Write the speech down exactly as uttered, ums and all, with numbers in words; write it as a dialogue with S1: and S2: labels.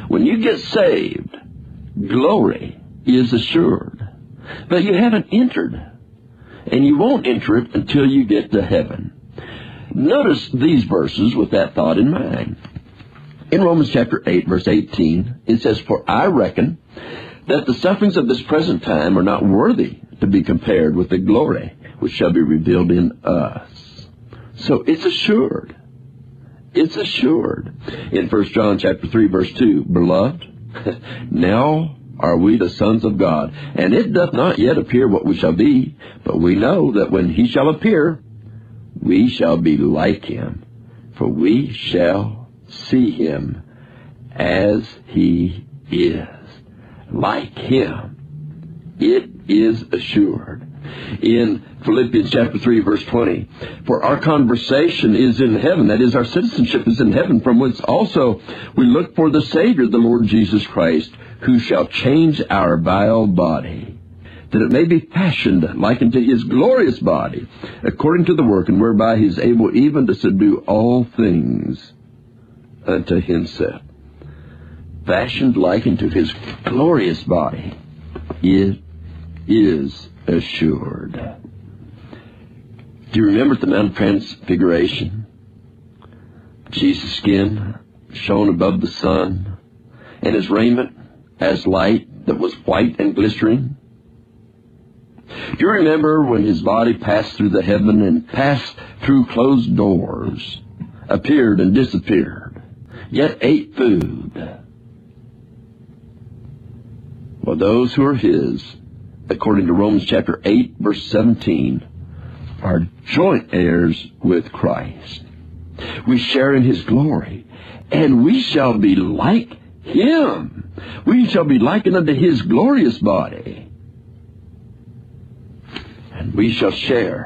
S1: When you get saved, glory is assured. But you haven't entered, and you won't enter it until you get to heaven. Notice these verses with that thought in mind. In Romans chapter eight, verse eighteen, it says, "For I reckon that the sufferings of this present time are not worthy to be compared with the glory which shall be revealed in us." So it's assured. It's assured. In First John chapter three, verse two, "Beloved, now are we the sons of God, and it doth not yet appear what we shall be, but we know that when he shall appear, we shall be like him, for we shall see him as he is." Like him. It is assured. In Philippians chapter three, verse twenty, "For our conversation is in heaven," that is, our citizenship is in heaven, "from whence also we look for the Savior, the Lord Jesus Christ, who shall change our vile body, that it may be fashioned like unto his glorious body, according to the working whereby he is able even to subdue all things unto himself." Fashioned like unto his glorious body. It is assured. Do you remember at the Mount of Transfiguration? Jesus' skin shone above the sun, and his raiment as light that was white and glistering. Do you remember when his body passed through the heaven and passed through closed doors, appeared and disappeared, yet ate food? Well, those who are his, according to Romans chapter eight, verse seventeen, are joint heirs with Christ. We share in his glory, and we shall be like him. We shall be likened unto his glorious body, and we shall share